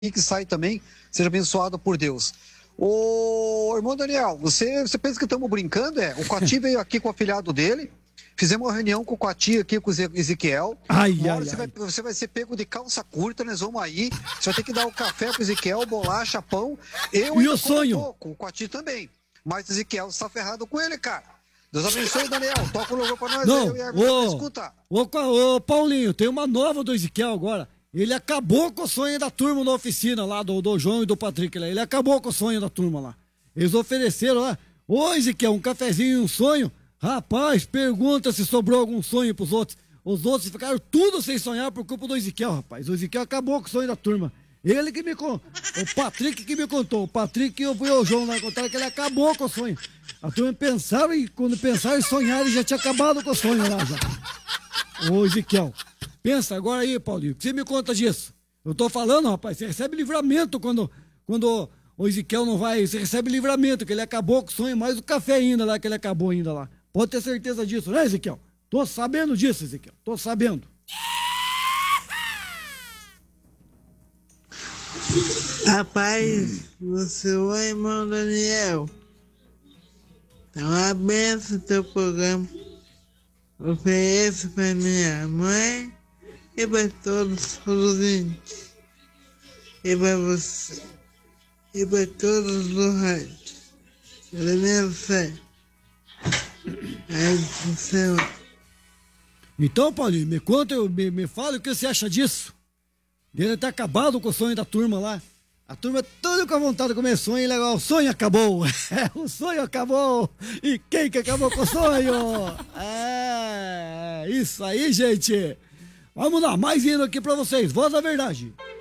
que sai também, seja abençoado por Deus. Ô, irmão Daniel, você pensa que estamos brincando? O Coati veio aqui com o afilhado dele, fizemos uma reunião com o Coati aqui com o Ezequiel. Você vai ser pego de calça curta, nós vamos aí. Você vai ter que dar o café pro Ezequiel, bolacha, pão. E o sonho? Com o Coati também. Mas o Ezequiel está ferrado com ele, cara. Deus abençoe, Daniel. Toca o louvor pra nós. Não, Escuta. Ô, Paulinho, tem uma nova do Ezequiel agora. Ele acabou com o sonho da turma na oficina lá, do João e do Patrick lá. Ele acabou com o sonho da turma lá. Eles ofereceram lá, ô Ezequiel, um cafezinho e um sonho. Rapaz, pergunta se sobrou algum sonho pros outros. Os outros ficaram tudo sem sonhar por culpa do Ezequiel, rapaz. O Ezequiel acabou com o sonho da turma. Ele que me contou, o Patrick que me contou. O Patrick e o João lá contaram que ele acabou com o sonho. A turma pensava e quando pensaram em sonhar, ele já tinha acabado com o sonho lá já. Ô Ezequiel. Pensa agora aí, Paulinho, o que você me conta disso? Eu tô falando, rapaz, você recebe livramento quando o Ezequiel não vai, você recebe livramento, que ele acabou com o sonho, mais o café ainda lá, que ele acabou ainda lá. Pode ter certeza disso, né, Ezequiel? Tô sabendo disso, Ezequiel, tô sabendo. Rapaz, você vai, irmão Daniel. É uma benção teu programa. Ofereço pra minha mãe e para todos os ouvintes, e para você, e para todos do rádio. Deus fé. Então, Paulinho, me conta, me fala o que você acha disso. Ele tá acabado com o sonho da turma lá. A turma toda com a vontade de comer sonho, e legal, o sonho acabou. O sonho acabou. E quem que acabou com o sonho? Isso aí, gente. Vamos lá, mais indo aqui pra vocês. Voz da verdade.